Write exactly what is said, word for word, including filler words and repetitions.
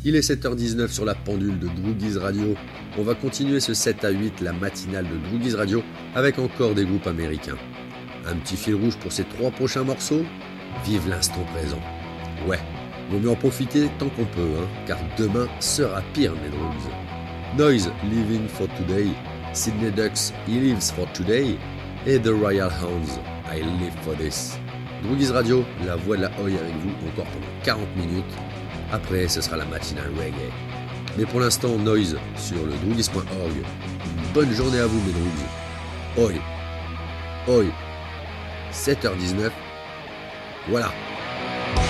Il est sept heures dix-neuf sur la pendule de Droogies Radio. On va continuer ce sept à huit, la matinale de Droogies Radio, avec encore des groupes américains. Un petit fil rouge pour ces trois prochains morceaux ? Vive l'instant présent. Ouais, vaut mieux en profiter tant qu'on peut, hein, car demain sera pire, mes droogs. Noise, Living for Today, Sydney Ducks, He Lives for Today, et The Royal Hounds, I Live for This. Droogies Radio, la voix de la Oi avec vous encore pendant quarante minutes. Après, ce sera la matinale reggae. Mais pour l'instant, Noise sur le droogies point org. Une bonne journée à vous, mes droogs. Oi, oi, sept heures dix-neuf. Voilà.